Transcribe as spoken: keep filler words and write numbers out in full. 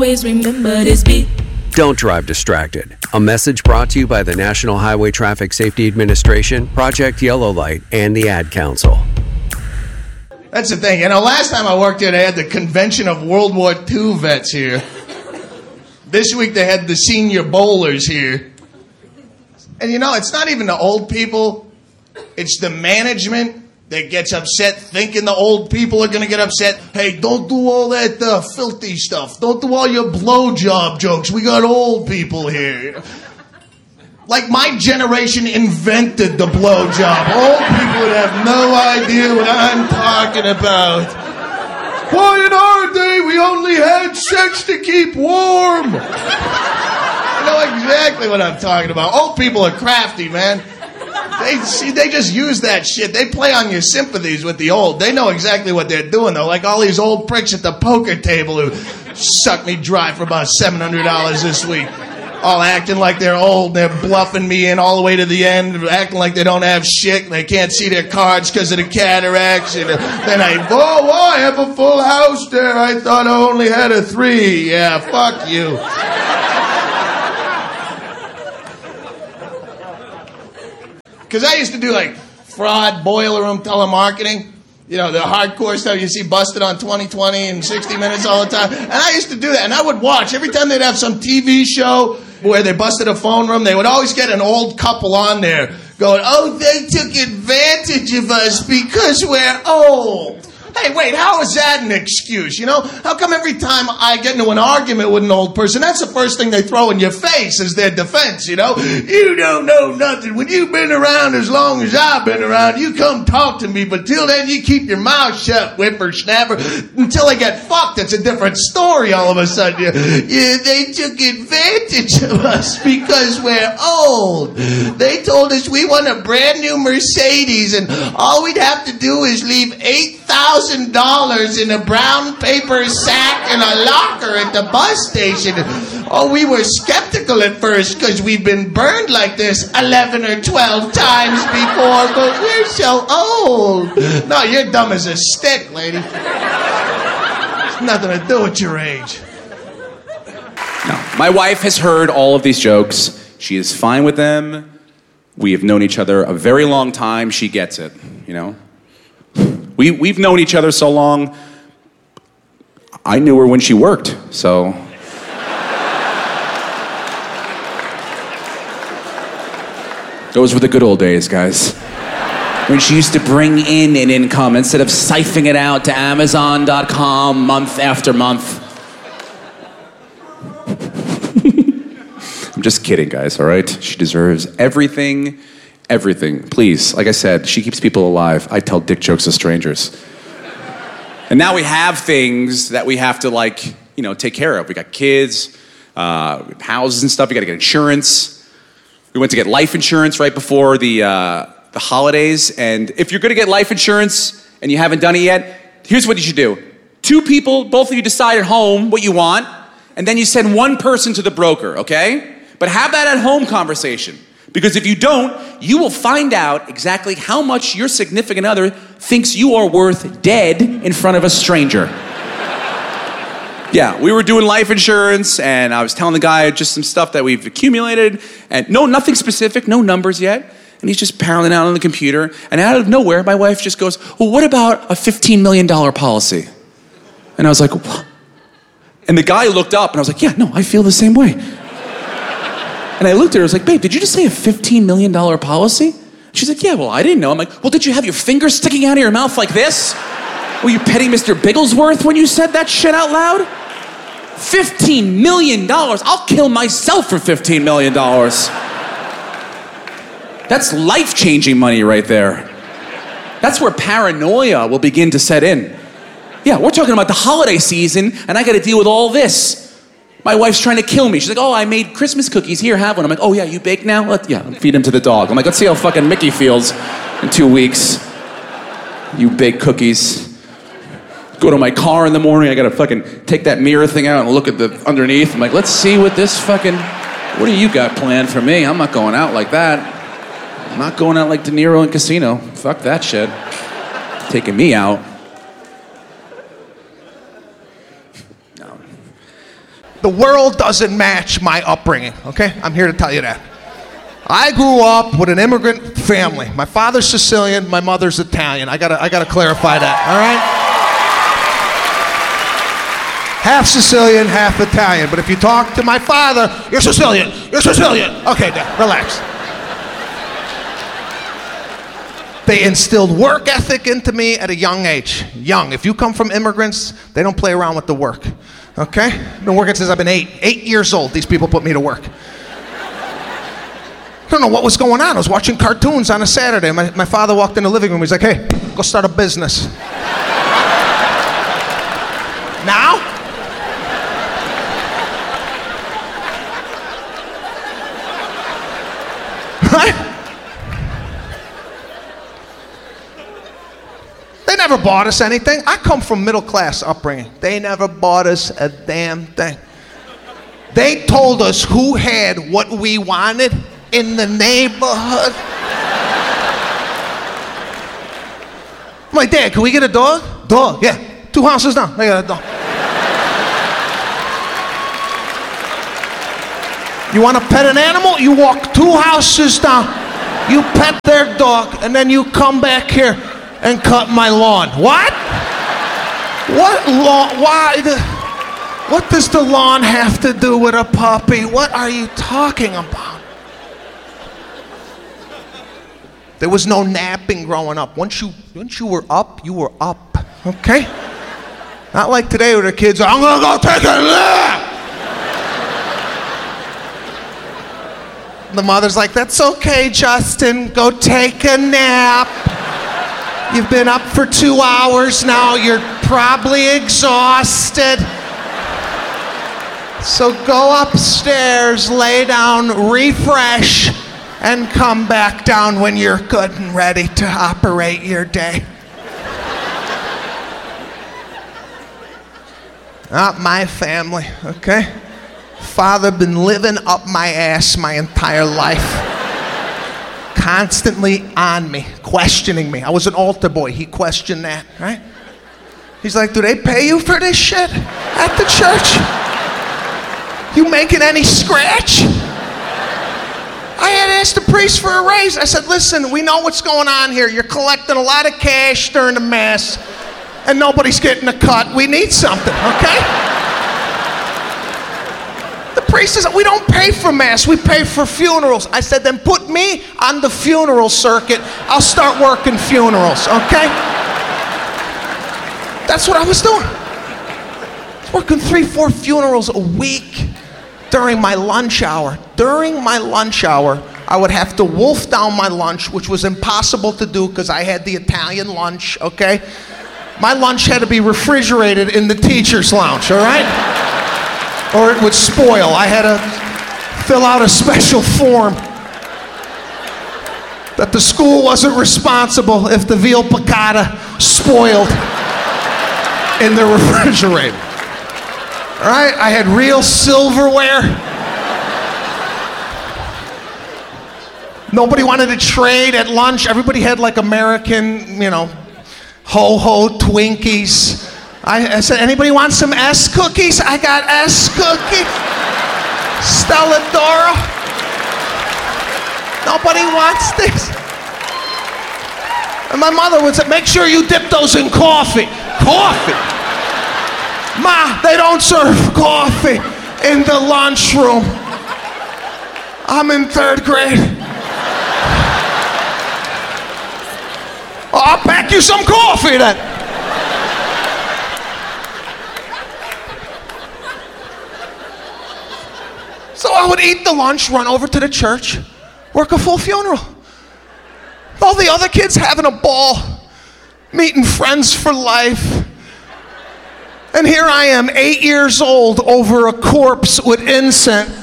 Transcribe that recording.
Always remember this beat. Don't drive distracted. A message brought to you by the National Highway Traffic Safety Administration, Project Yellow Light, and the Ad Council. That's the thing. You know, last time I worked here, they had the Convention of World War Two vets here. This week, they had the senior bowlers here. And, you know, it's not even the old people. It's the management that gets upset thinking the old people are going to get upset. Hey, don't do all that uh, filthy stuff. Don't do all your blowjob jokes. We got old people here. Like my generation invented the blowjob. Old people would have no idea what I'm talking about. Why in our day we only had sex to keep warm? I know exactly what I'm talking about. Old people are crafty, man. They see, they just use that shit. They play on your sympathies with the old. They know exactly what they're doing, though. Like all these old pricks at the poker table who sucked me dry for about seven hundred dollars this week. All acting like they're old. They're bluffing me in all the way to the end, acting like they don't have shit. They can't see their cards because of the cataracts. And then I, whoa, whoa, I have a full house there. I thought I only had a three. Yeah, fuck you. Because I used to do like fraud, boiler room telemarketing. You know, the hardcore stuff you see busted on twenty twenty and sixty minutes all the time. And I used to do that. And I would watch. Every time they'd have some T V show where they busted a phone room, they would always get an old couple on there going, oh, they took advantage of us because we're old. Hey, wait, how is that an excuse, you know? How come every time I get into an argument with an old person, that's the first thing they throw in your face is their defense, you know? You don't know nothing. When you've been around as long as I've been around, you come talk to me, but till then you keep your mouth shut, whippersnapper. Until they get fucked, it's a different story all of a sudden. Yeah, they took advantage of us because we're old. They told us we want a brand new Mercedes, and all we'd have to do is leave eight thousand dollars in a brown paper sack in a locker at the bus station. Oh, we were skeptical at first because we've been burned like this eleven or twelve times before, but we're so old. No, you're dumb as a stick, lady. It's nothing to do with your age. No, my wife has heard all of these jokes. She is fine with them. We have known each other a very long time. She gets it, you know? We, we've known each other so long, I knew her when she worked, so. Those were the good old days, guys. When she used to bring in an income instead of siphoning it out to Amazon dot com month after month. I'm just kidding, guys, all right? She deserves everything. Everything. Please, like I said, she keeps people alive. I tell dick jokes to strangers. And now we have things that we have to, like, you know, take care of. We got kids, uh, houses and stuff. We got to get insurance. We went to get life insurance right before the, uh, the holidays. And if you're going to get life insurance and you haven't done it yet, here's what you should do. Two people, both of you decide at home what you want, and then you send one person to the broker, okay? But have that at home conversation. Because if you don't, you will find out exactly how much your significant other thinks you are worth dead in front of a stranger. Yeah, we were doing life insurance, and I was telling the guy just some stuff that we've accumulated, and no, nothing specific, no numbers yet. And he's just paralleling out on the computer, and out of nowhere, my wife just goes, well, what about a fifteen million dollars policy? And I was like, what? And the guy looked up, and I was like, yeah, no, I feel the same way. And I looked at her, I was like, babe, did you just say a fifteen million dollars policy? She's like, yeah, well, I didn't know. I'm like, well, did you have your fingers sticking out of your mouth like this? Were you petting Mister Bigglesworth when you said that shit out loud? fifteen million dollars? I'll kill myself for fifteen million dollars. That's life-changing money right there. That's where paranoia will begin to set in. Yeah, we're talking about the holiday season, and I got to deal with all this. My wife's trying to kill me. She's like, oh, I made Christmas cookies. Here, have one. I'm like, oh, yeah, you bake now? Let, yeah, feed them to the dog. I'm like, let's see how fucking Mickey feels in two weeks. You bake cookies. Go to my car in the morning. I got to fucking take that mirror thing out and look at the underneath. I'm like, let's see what this fucking... What do you got planned for me? I'm not going out like that. I'm not going out like De Niro in Casino. Fuck that shit. Taking me out. The world doesn't match my upbringing, okay? I'm here to tell you that. I grew up with an immigrant family. My father's Sicilian, my mother's Italian. I gotta, I gotta clarify that, all right? Half Sicilian, half Italian. But if you talk to my father, you're Sicilian, you're Sicilian. Okay, Dad, relax. They instilled work ethic into me at a young age. Young. If you come from immigrants, they don't play around with the work. Okay? I've been working since I've been eight. Eight years old, these people put me to work. I don't know what was going on. I was watching cartoons on a Saturday. My, my father walked in the living room. He's like, hey, go start a business. Now? Right? They never bought us anything. I come from middle class upbringing. They never bought us a damn thing. They told us who had what we wanted in the neighborhood. I'm like, Dad, can we get a dog? Dog, yeah. Two houses down, I got a dog. You want to pet an animal? You walk two houses down. You pet their dog, and then you come back here and cut my lawn. What? What lawn? Why? The, what does the lawn have to do with a puppy? What are you talking about? There was no napping growing up. Once you, once you were up, you were up. Okay? Not like today where the kids are, I'm gonna go take a nap. The mother's like, that's okay, Justin. Go take a nap. You've been up for two hours now. You're probably exhausted. So go upstairs, lay down, refresh, and come back down when you're good and ready to operate your day. Not my family, okay? Father been living up my ass my entire life. Constantly on me, questioning me. I was an altar boy, he questioned that, right? He's like, do they pay you for this shit at the church? You making any scratch? I had asked the priest for a raise. I said, listen, we know what's going on here. You're collecting a lot of cash during the mass, and nobody's getting a cut. We need something, okay? The priest says, we don't pay for mass, we pay for funerals. I said, then put me on the funeral circuit. I'll start working funerals, okay? That's what I was doing. I was working three, four funerals a week during my lunch hour. During my lunch hour, I would have to wolf down my lunch, which was impossible to do because I had the Italian lunch, okay? My lunch had to be refrigerated in the teacher's lounge, all right? Or it would spoil. I had to fill out a special form that the school wasn't responsible if the veal piccata spoiled in the refrigerator. All right? I had real silverware. Nobody wanted to trade at lunch. Everybody had like American, you know, ho-ho Twinkies. I, I said, anybody want some S cookies? I got S cookies. Stella Doro. Nobody wants this. And my mother would say, make sure you dip those in coffee. Coffee. Ma, they don't serve coffee in the lunchroom. I'm in third grade. Well, I'll pack you some coffee then. So I would eat the lunch, run over to the church, work a full funeral. All the other kids having a ball, meeting friends for life. And here I am, eight years old, over a corpse with incense,